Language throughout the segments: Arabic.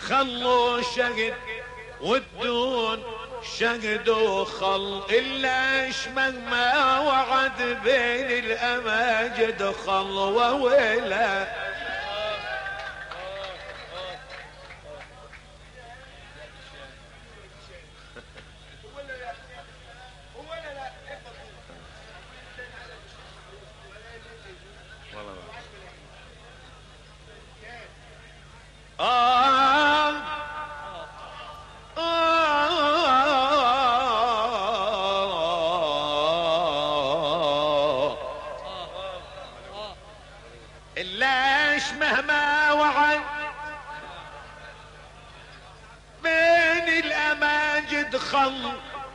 خلوا شقد والدون شقد وخل إلا مهما وعد بين الأماجد خلوة ولا إلاش مهما وعد بين الأماجد خل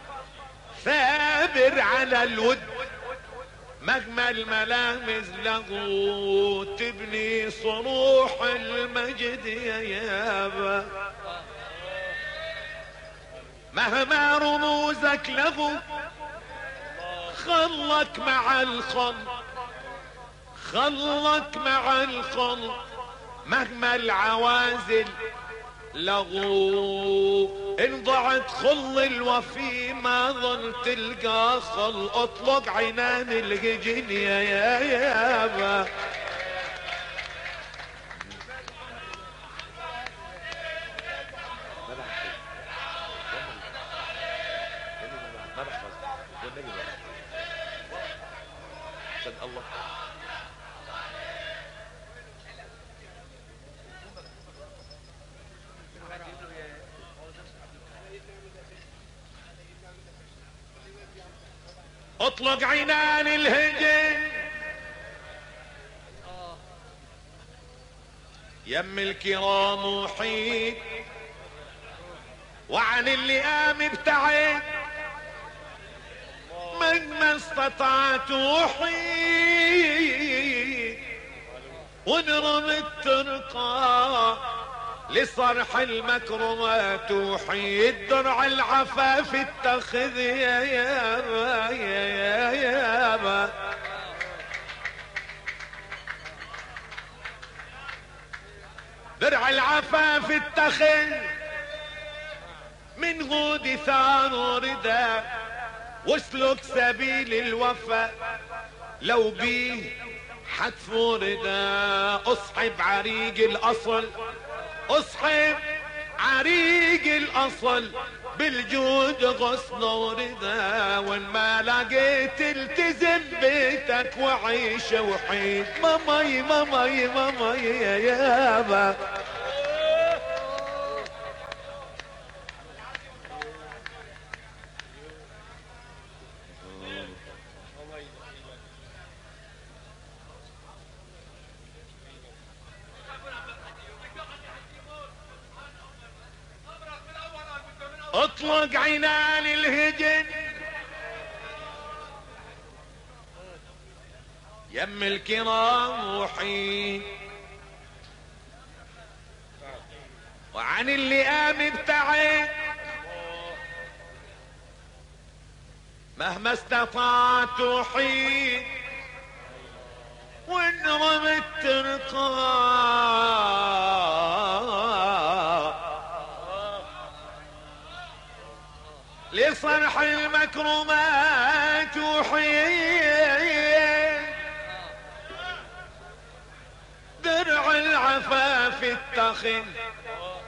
ثابر على الود مهما الملامز لغو تبني صروح المجد يا يابا مهما رموزك لغو خلك مع الخل خلك مع الخل مهما العوازل لغو ان ضعت خل الوفي ما ظل تلقى خل اطلق عنان الهجن يا يابا الله اطلق عنان الهجن يم الكرام وحيد وعن اللئام ابتعد مهما استطعت وحيد ونرم الترقى لصرح المكرمات وحيد درع العفاف اتخذ يا يابا يا يابا درع العفاف اتخذ من غود ثار ردا واسلك سبيل الوفا لو بيه حتف ردا اصحب عريق الاصل اصحب عريق الاصل بالجود غصن وردا وان ما لقيت التزم بيتك وعيش وحيد ماماي ماماي ماماي يا يابا اطلق عنان الهجن يم الكرام وحيد وعن اللئام ابتعد مهما استطعت وحيد وان رمت ترقى لصرح المكرمات وحيد درع العفاف اتخذ